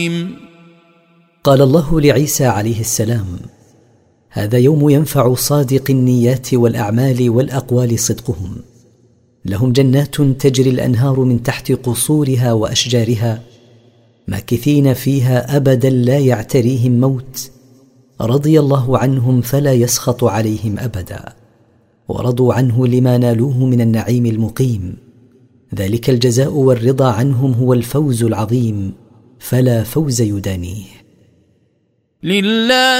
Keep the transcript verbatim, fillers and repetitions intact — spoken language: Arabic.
قال الله لعيسى عليه السلام: هذا يوم ينفع صادق النيات والأعمال والأقوال صدقهم، لهم جنات تجري الأنهار من تحت قصورها وأشجارها، ماكثين فيها أبدا لا يعتريهم موت، رضي الله عنهم فلا يسخط عليهم أبدا، ورضوا عنه لما نالوه من النعيم المقيم، ذلك الجزاء والرضا عنهم هو الفوز العظيم، فلا فوز يدانيه. لله